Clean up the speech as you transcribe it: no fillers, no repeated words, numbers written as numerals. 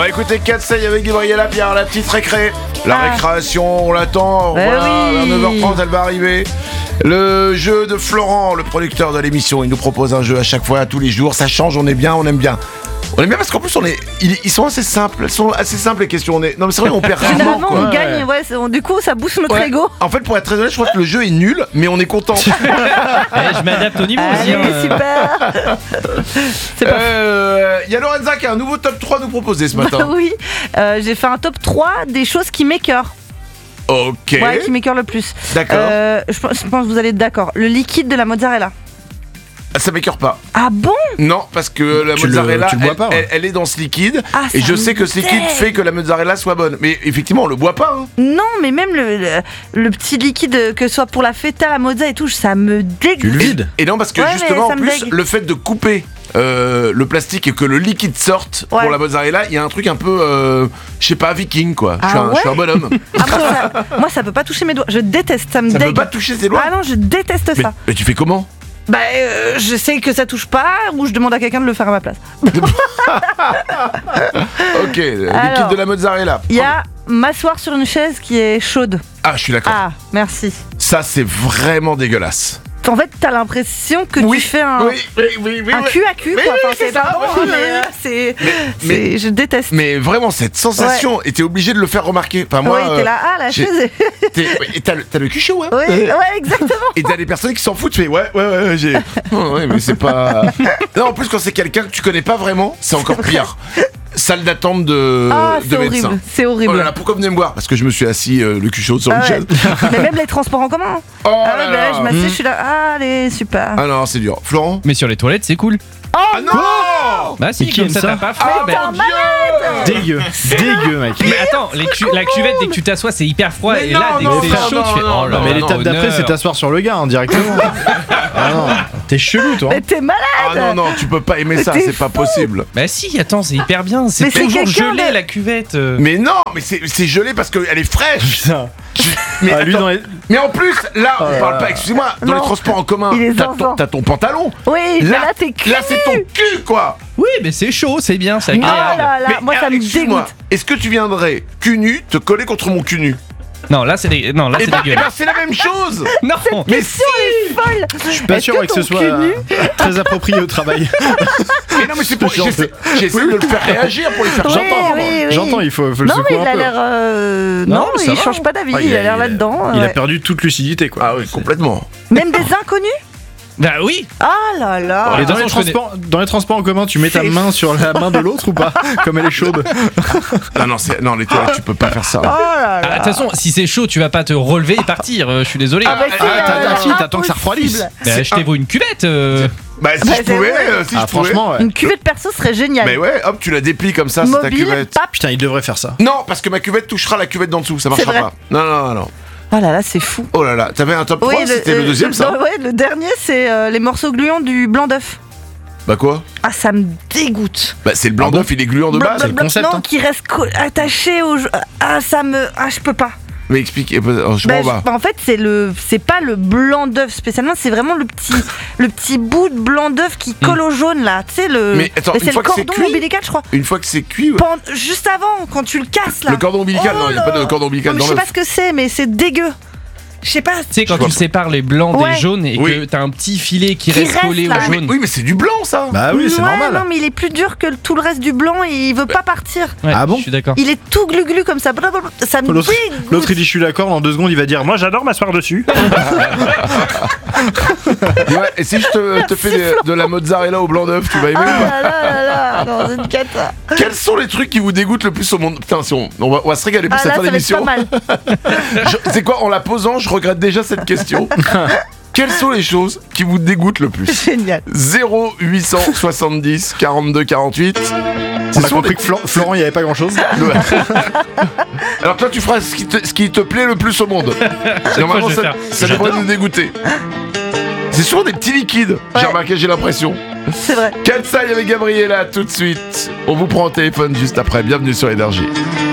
va écouter Katsei avec Gabriella Pierre, la petite récré. La récréation, on l'attend. Voilà, oui. à 9h30, elle va arriver. Le jeu de Florent, le producteur de l'émission, il nous propose un jeu à chaque fois, tous les jours. Ça change, on est bien, on aime bien. On aime bien parce qu'en plus ils sont assez simples. Elles sont assez simples les questions. Non mais c'est vrai, on perd rarement Finalement, quoi. on gagne, du coup, ça booste notre Ouais. ego. En fait, pour être très honnête, je crois que le jeu est nul, mais on est content. Je m'adapte au niveau aussi. Allez, super. C'est pas Il y a Lorenza qui a un nouveau top 3 à nous proposer ce matin. Oui, j'ai fait un top 3 des choses qui m'écœurent. Ok. Ouais, qui m'écœurent le plus. D'accord. Je pense que vous allez être d'accord. Le liquide de la mozzarella. Ça m'écœure pas. Ah bon? Non, parce que la Tu mozzarella, le bois pas, ouais. elle est dans ce liquide. Ah, Et ça je me sais que ce liquide dégoûte. fait que la mozzarella soit bonne. Mais effectivement, on le boit pas. Hein. Non, mais même le petit liquide, que ce soit pour la feta, la mozza et tout, ça me dégoûte. Tu le vides. Et non, parce que Ouais, justement, mais en ça me plus, dégue. le fait de couper le plastique et que le liquide sorte Ouais. pour la mozzarella, il y a un truc un peu, je sais pas, viking quoi. Ah Je suis un bonhomme. Ah, moi, ça peut pas toucher mes doigts. Je déteste, ça me Ça dégue. peut pas toucher tes doigts. Ah non, je déteste mais, ça. mais tu fais comment? Je sais que ça touche pas, ou je demande à quelqu'un de le faire à ma place. Ok, le liquide Alors, de la mozzarella. Il y a m'asseoir sur une chaise qui est chaude. Ah, je suis d'accord. Ah, merci. Ça, c'est vraiment dégueulasse. En fait, t'as l'impression que tu fais un cul à cul, Oui, quoi. oui, Enfin, c'est ça, pardon, oui, hein, oui, mais je déteste. Mais vraiment, cette sensation, et t'es obligé de le faire remarquer. Enfin, moi, Oui, t'es là, la j'ai- chaise. et t'as le cul chaud, hein. Oui, ouais, exactement. Et t'as des personnes qui s'en foutent, tu fais ouais, j'ai. Oh, ouais, mais c'est pas. Non, en plus, quand c'est quelqu'un que tu connais pas vraiment, c'est encore pire. Salle d'attente de C'est médecin. horrible, c'est Oh horrible. là là, pourquoi venez me voir? Parce que je me suis assis le cul chaud sur une Ah ouais. chaise. Mais même les transports en commun. Oh Ah là ouais, là. je m'assieds, je suis là. Ah, allez, super. Ah non, c'est dur. Florent? Mais sur les toilettes, c'est cool. Ah non! Bah si, qui comme aime ça ça t'as pas froid. Ah, ben- mon Dieu! Dégueu. Dégueu, mec. Mais attends, la cuvette, dès que tu t'assois, c'est hyper froid. Mais et là, dès non, que non, c'est chaud, non, tu fais non, oh là Mais là, l'étape d'après, honneur. c'est t'asseoir sur le gars, hein, directement. Ah non, t'es chelou, toi. Mais t'es malade. Ah non, non, tu peux pas aimer ça, T'es c'est pas fou. possible. Bah si, attends, c'est hyper bien. C'est Mais c'est toujours quelqu'un gelé de- la cuvette. Mais non, mais c'est gelé parce qu'elle est fraîche. Putain. Mais, Ah, lui, attends, dans les- mais en plus, là, on là parle là. pas, excusez-moi, dans Non. les transports en commun, Il est t'as zinzin. ton pantalon. Oui, mais Là, là, t'es cul. là, c'est ton cul, quoi. Oui, mais c'est chaud, c'est bien, c'est Oh agréable. là là, moi ça me excuse-moi, dégoûte. est-ce que tu viendrais cul nu te coller contre mon cul nu? Non, là c'est non, là Eh c'est ben, dégueulasse. c'est la même chose. Non. Mais si. Folle. Je suis pas sûr que ce soit très approprié au travail. Mais non, mais c'est pour. J'en J'essaie de le faire réagir pour les faire Oui, j'entends. oui. J'entends, il faut le Non, mais secouer il un a peu. l'air. Non, mais ça il va, change pas d'avis, Ah, il a l'air là-dedans. Il a ouais. perdu toute lucidité, quoi. Ah oui, complètement. Même des inconnus. Bah oui. Ah là là. Et dans Attention, les, dans les transports en commun, tu mets ta C'est- main sur la main de l'autre ou pas? Comme elle est chaude. Non, les toilettes, tu peux pas faire ça. Oh là Ah, là. de toute façon, si c'est chaud, tu vas pas te relever et partir. Je suis désolé. Ah bah si, t'attends que ça refroidisse. impossible. Bah, achetez-vous une cuvette. Bah, si Bah, je c'est pouvais, vrai. si Ah, je pouvais. franchement, ouais. Une cuvette perso serait géniale. Mais ouais, hop, tu la déplies comme ça, c'est ta Mobile, cuvette. pap. Putain, il devrait faire ça. Non, parce que ma cuvette touchera la cuvette d'en dessous, ça marchera vrai. pas. Non. Oh là là, c'est fou. Oh là là, t'avais un top 3, c'était le deuxième ça? Ouais, le dernier, c'est les morceaux gluants du blanc d'œuf. Bah quoi? Ah, ça me dégoûte. Bah c'est le blanc Ah bon d'œuf, il est gluant de base. le concept, Non, hein. qui reste attaché au. Ah, ça me. Ah, je peux pas. Mais explique, je Bah, m'en bats. en fait, c'est pas le blanc d'œuf spécialement, c'est vraiment le petit bout de blanc d'œuf qui colle au jaune là. Tu sais le. Mais attends, une c'est fois le que c'est cordon cuit ombilical, je crois. Une fois que c'est cuit, ouais. Juste avant, quand tu le casses là. Le cordon ombilical, Oh non, il n'y a là. pas de cordon ombilical Non, mais dans je sais pas l'œuf. ce que c'est, mais c'est dégueu. Je sais pas. Tu sais, quand Je vois tu sépares les blancs Ouais. des jaunes et Oui. que t'as un petit filet qui Qui reste collé reste, là. au Mais, jaune. oui, mais c'est du blanc ça. Bah oui, c'est Ouais, normal. Non, mais il est plus dur que tout le reste du blanc et il veut pas partir. Ouais, Ah bon je suis d'accord. Il est tout glu-glu comme ça. Blablabla. Ça me L'autre, dégoûte. il dit je suis d'accord, dans 2 secondes, il va dire moi j'adore m'asseoir dessus. Ouais, et si je te fais de la mozzarella au blanc d'œuf, tu vas aimer Ah ou pas? là là là là, non, c'est une cata. Quels sont les trucs qui vous dégoûtent le plus au monde? Putain, si on va se régaler pour Ah cette là, fin ça va être d'émission. pas mal. C'est quoi, en la posant, je regrette déjà cette question. Quelles sont les choses qui vous dégoûtent le plus? Génial. 0870 42 48. On a souvent compris que Florent, il n'y avait pas grand chose. Alors toi, tu feras ce qui te plaît le plus au monde. Normalement, je vais faire. ça devrait J'adore. nous dégoûter. C'est souvent des petits liquides. J'ai Ouais. remarqué, j'ai l'impression. C'est vrai. Katsai avec Gabriella tout de suite. On vous prend au téléphone juste après. Bienvenue sur Énergie.